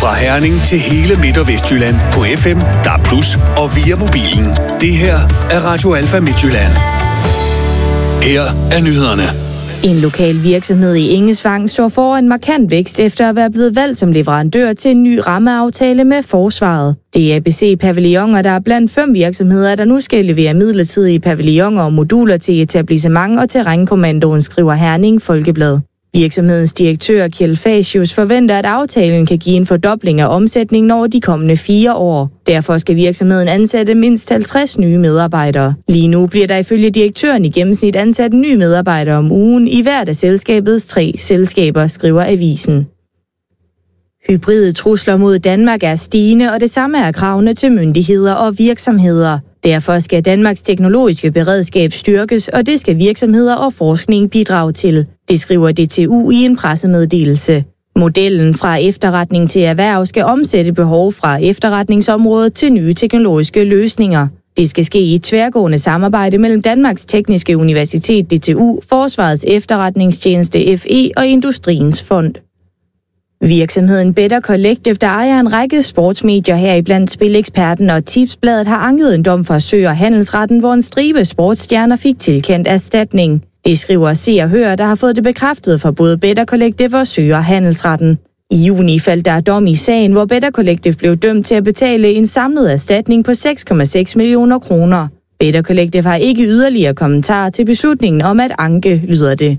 Fra Herning til hele Midt- og Vestjylland på FM, DAB+, og via mobilen. Det her er Radio Alfa Midtjylland. Her er nyhederne. En lokal virksomhed i Engesvang står foran markant vækst efter at være blevet valgt som leverandør til en ny rammeaftale med Forsvaret. Det er ABC Pavilloner, der er blandt 5 virksomheder, der nu skal levere midlertidige pavilloner og moduler til etablissement og terrænkommandoen, skriver Herning Folkeblad. Virksomhedens direktør Kjeld Fasius forventer, at aftalen kan give en fordobling af omsætningen over de kommende 4 år. Derfor skal virksomheden ansætte mindst 50 nye medarbejdere. Lige nu bliver der ifølge direktøren i gennemsnit ansat en ny medarbejder om ugen i hvert af selskabets 3 selskaber, skriver avisen. Hybride trusler mod Danmark er stigende, og det samme er kravene til myndigheder og virksomheder. Derfor skal Danmarks teknologiske beredskab styrkes, og det skal virksomheder og forskning bidrage til. Det skriver DTU i en pressemeddelelse. Modellen fra efterretning til erhverv skal omsætte behov fra efterretningsområdet til nye teknologiske løsninger. Det skal ske i et tværgående samarbejde mellem Danmarks Tekniske Universitet DTU, Forsvarets Efterretningstjeneste FE og Industriens Fond. Virksomheden Better Collective, der ejer en række sportsmedier heriblandt Spileksperten og Tipsbladet, har anket en dom fra Sø- og Handelsretten, hvor en stribe sportsstjerner fik tilkendt erstatning. Det skriver Se og Hør, der har fået det bekræftet fra både Better Collective og Sø- og Handelsretten. I juni faldt der dom i sagen, hvor Better Collective blev dømt til at betale en samlet erstatning på 6,6 millioner kroner. Better Collective har ikke yderligere kommentarer til beslutningen om at anke, lyder det.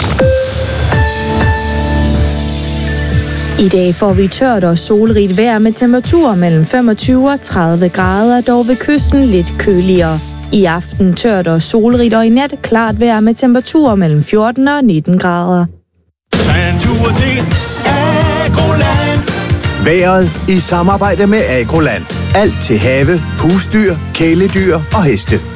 I dag får vi tørt og solrigt vejr med temperaturer mellem 25 og 30 grader, dog ved kysten lidt køligere. I aften tørt og solrigt, og i nat klart vejr med temperaturer mellem 14 og 19 grader. Vejret i samarbejde med Agroland. Alt til have, husdyr, kæledyr og heste.